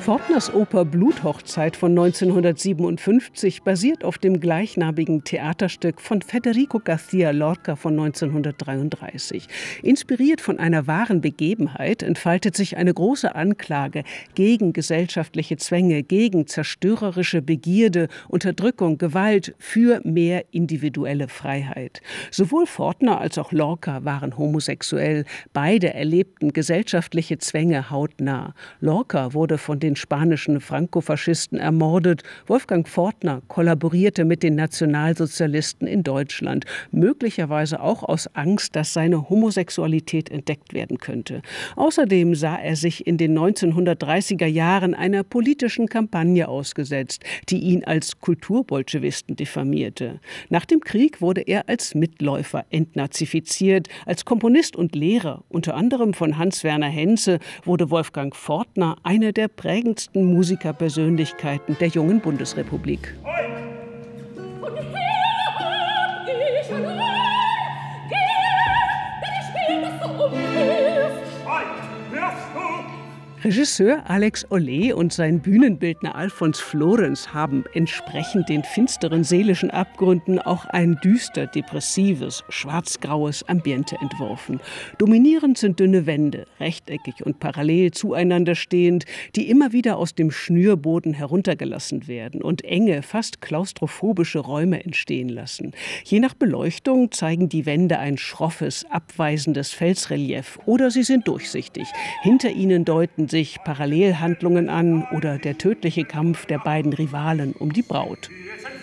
Fortners Oper Bluthochzeit von 1957 basiert auf dem gleichnamigen Theaterstück von Federico García Lorca von 1933. Inspiriert von einer wahren Begebenheit entfaltet sich eine große Anklage gegen gesellschaftliche Zwänge, gegen zerstörerische Begierde, Unterdrückung, Gewalt, für mehr individuelle Freiheit. Sowohl Fortner als auch Lorca waren homosexuell. Beide erlebten gesellschaftliche Zwänge hautnah. Lorca wurde von den spanischen Franco-Faschisten ermordet. Wolfgang Fortner kollaborierte mit den Nationalsozialisten in Deutschland, möglicherweise auch aus Angst, dass seine Homosexualität entdeckt werden könnte. Außerdem sah er sich in den 1930er Jahren einer politischen Kampagne ausgesetzt, die ihn als Kulturbolschewisten diffamierte. Nach dem Krieg wurde er als Mitläufer entnazifiziert. Als Komponist und Lehrer, unter anderem von Hans-Werner Henze, wurde Wolfgang Fortner einer der prägendsten Musikerpersönlichkeiten der jungen Bundesrepublik. Regisseur Alex Ollé und sein Bühnenbildner Alfons Florenz haben entsprechend den finsteren seelischen Abgründen auch ein düster depressives, schwarz-graues Ambiente entworfen. Dominierend sind dünne Wände, rechteckig und parallel zueinander stehend, die immer wieder aus dem Schnürboden heruntergelassen werden und enge, fast klaustrophobische Räume entstehen lassen. Je nach Beleuchtung zeigen die Wände ein schroffes, abweisendes Felsrelief oder sie sind durchsichtig. Hinter ihnen deuten sich Parallelhandlungen an oder der tödliche Kampf der beiden Rivalen um die Braut.